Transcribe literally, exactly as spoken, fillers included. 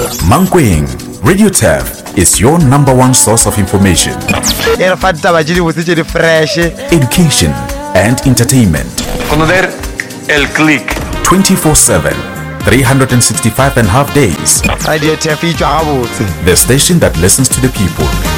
Mankweng, Radio Turf is your number one source of information, education, and entertainment. Conocer el click. twenty-four seven, three hundred sixty-five and a half days. Radio Turf, the station that listens to the people.